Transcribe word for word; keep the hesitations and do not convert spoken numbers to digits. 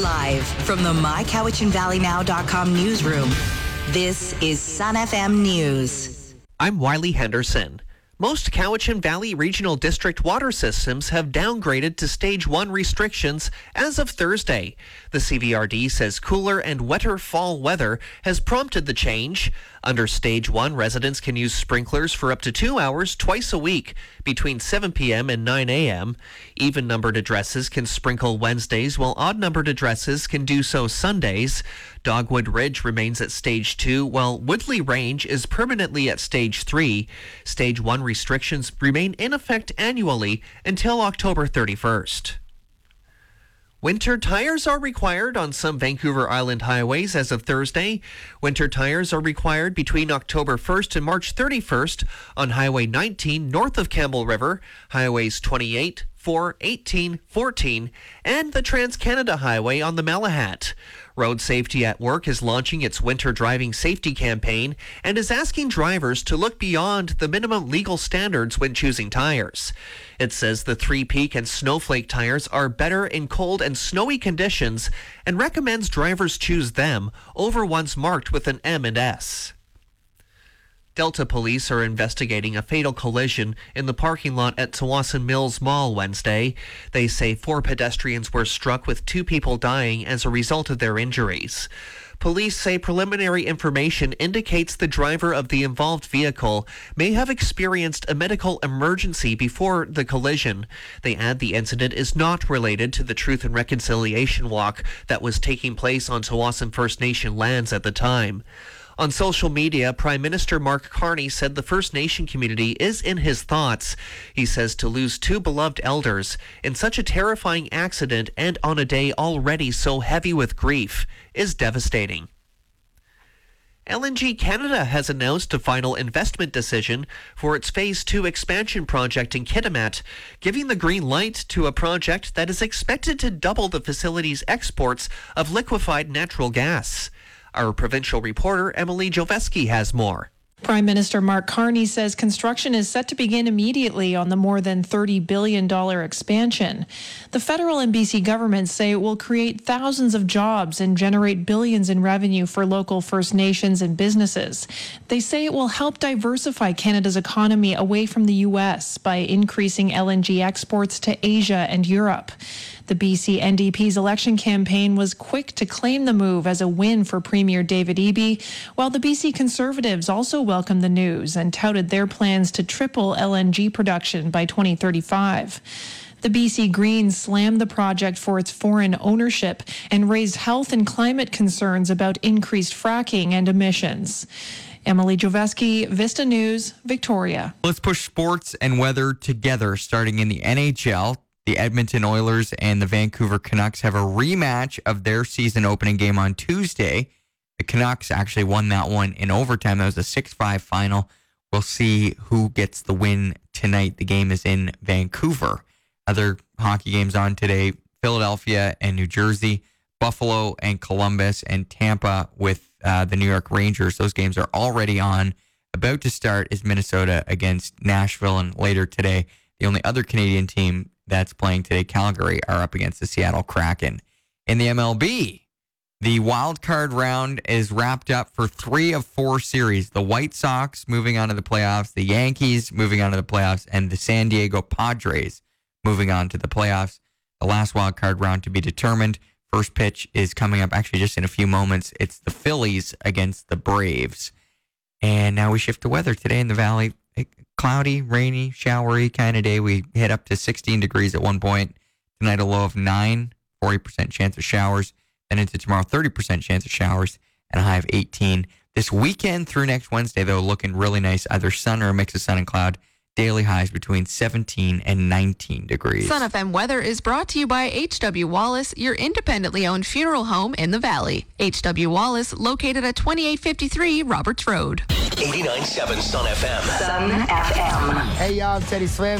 Live from the my cowichan valley now dot com newsroom, this is Sun F M News. I'm Wiley Henderson. Most Cowichan Valley Regional District water systems have downgraded to Stage one restrictions as of Thursday. The C V R D says cooler and wetter fall weather has prompted the change. Under Stage one, residents can use sprinklers for up to two hours twice a week between seven p.m. and nine a.m. Even-numbered addresses can sprinkle Wednesdays, while odd-numbered addresses can do so Sundays. Dogwood Ridge remains at Stage two, while Woodley Range is permanently at Stage three. Stage one restrictions remain in effect annually until October thirty-first. Winter tires are required on some Vancouver Island highways as of Thursday. Winter tires are required between October first and March thirty-first on Highway nineteen north of Campbell River, Highways twenty-eight, four, eighteen, fourteen, and the Trans-Canada Highway on the Malahat. Road Safety at Work is launching its winter driving safety campaign and is asking drivers to look beyond the minimum legal standards when choosing tires. It says the Three Peak and Snowflake tires are better in cold and snowy conditions and recommends drivers choose them over ones marked with an M and S. Delta police are investigating a fatal collision in the parking lot at Tsawwassen Mills Mall Wednesday. They say four pedestrians were struck, with two people dying as a result of their injuries. Police say preliminary information indicates the driver of the involved vehicle may have experienced a medical emergency before the collision. They add the incident is not related to the Truth and Reconciliation Walk that was taking place on Tsawwassen First Nation lands at the time. On social media, Prime Minister Mark Carney said the First Nation community is in his thoughts. He says to lose two beloved elders in such a terrifying accident and on a day already so heavy with grief is devastating. L N G Canada has announced a final investment decision for its Phase two expansion project in Kitimat, giving the green light to a project that is expected to double the facility's exports of liquefied natural gas. Our provincial reporter, Emily Joveski, has more. Prime Minister Mark Carney says construction is set to begin immediately on the more than thirty billion dollars expansion. The federal and B C governments say it will create thousands of jobs and generate billions in revenue for local First Nations and businesses. They say it will help diversify Canada's economy away from the U S by increasing L N G exports to Asia and Europe. The B C N D P's election campaign was quick to claim the move as a win for Premier David Eby, while the B C Conservatives also welcomed the news and touted their plans to triple L N G production by twenty thirty-five. The B C Greens slammed the project for its foreign ownership and raised health and climate concerns about increased fracking and emissions. Emily Joveski, Vista News, Victoria. Let's push sports and weather together, starting in the N H L. The Edmonton Oilers and the Vancouver Canucks have a rematch of their season opening game on Tuesday. The Canucks actually won that one in overtime. That was a six five final. We'll see who gets the win tonight. The game is in Vancouver. Other hockey games on today: Philadelphia and New Jersey, Buffalo and Columbus, and Tampa with uh, the New York Rangers. Those games are already on. About to start is Minnesota against Nashville, and later today, the only other Canadian team that's playing today, Calgary, are up against the Seattle Kraken. In the M L B, the wild card round is wrapped up for three of four series. The White Sox moving on to the playoffs, the Yankees moving on to the playoffs, and the San Diego Padres moving on to the playoffs. The last wild card round to be determined. First pitch is coming up actually just in a few moments. It's the Phillies against the Braves. And now we shift to weather today in the Valley. Cloudy, rainy, showery kind of day. We hit up to sixteen degrees at one point. Tonight a low of nine, forty percent chance of showers. Then into tomorrow, thirty percent chance of showers and a high of eighteen. This weekend through next Wednesday, though, looking really nice. Either sun or a mix of sun and cloud. Daily highs between seventeen and nineteen degrees. Sun F M weather is brought to you by H W Wallace, your independently owned funeral home in the Valley. H W Wallace, located at twenty-eight fifty-three Roberts Road. eighty-nine point seven Sun F M. Sun F M. Hey, y'all, I'm Teddy Swims.